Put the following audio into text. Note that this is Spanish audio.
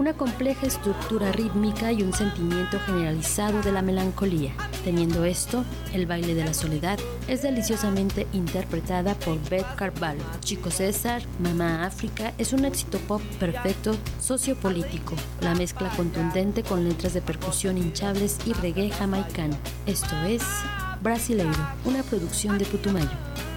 una compleja estructura rítmica y un sentimiento generalizado de la melancolía. Teniendo esto, El baile de la soledad es deliciosamente interpretada por Beth Carvalho. Chico César, Mamá África es un éxito pop perfecto sociopolítico, la mezcla contundente con letras de percusión hinchables y reggae jamaicano. Esto es Brasileiro, una producción de Putumayo.